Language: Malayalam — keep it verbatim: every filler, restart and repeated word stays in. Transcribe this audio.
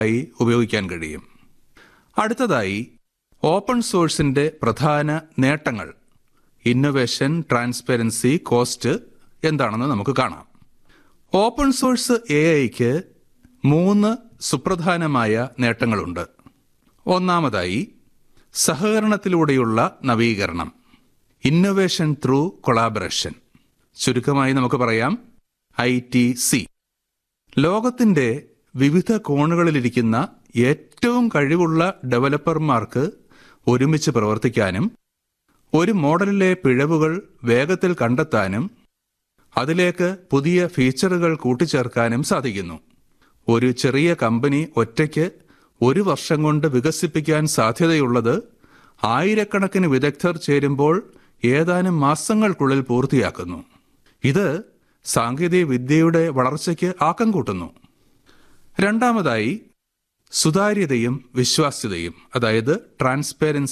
ആയി ഉപയോഗിക്കാൻ കഴിയും. അടുത്തതായി ഓപ്പൺ സോഴ്സിന്റെ പ്രധാന നേട്ടങ്ങൾ, ഇന്നൊവേഷൻ, ട്രാൻസ്പെറൻസി, കോസ്റ്റ് എന്താണെന്ന് നമുക്ക് കാണാം. ഓപ്പൺ സോഴ്സ് എ ഐക്ക് മൂന്ന് സുപ്രധാനമായ നേട്ടങ്ങളുണ്ട്. ഒന്നാമതായി സഹകരണത്തിലൂടെയുള്ള നവീകരണം, ഇന്നൊവേഷൻ ത്രൂ കൊളാബറേഷൻ, ചുരുക്കമായി നമുക്ക് പറയാം ഐ ടി സി. ലോകത്തിന്റെ വിവിധ കോണുകളിലിരിക്കുന്ന ഏറ്റവും കഴിവുള്ള ഡെവലപ്പർമാർക്ക് ഒരുമിച്ച് പ്രവർത്തിക്കാനും ഒരു മോഡലിലെ പിഴവുകൾ വേഗത്തിൽ കണ്ടെത്താനും അതിലേക്ക് പുതിയ ഫീച്ചറുകൾ കൂട്ടിച്ചേർക്കാനും സാധിക്കുന്നു. ഒരു ചെറിയ കമ്പനി ഒറ്റയ്ക്ക് ഒരു വർഷം കൊണ്ട് വികസിപ്പിക്കാൻ സാധ്യതയുള്ളത് ആയിരക്കണക്കിന് വിദഗ്ധർ ചേരുമ്പോൾ ഏതാനും മാസങ്ങൾക്കുള്ളിൽ പൂർത്തിയാക്കുന്നു. ഇത് സാങ്കേതിക വിദ്യയുടെ വളർച്ചയ്ക്ക് ആക്കം കൂട്ടുന്നു. രണ്ടാമതായി സുതാര്യതയും വിശ്വാസ്യതയും, അതായത് ട്രാൻസ്പെറൻസി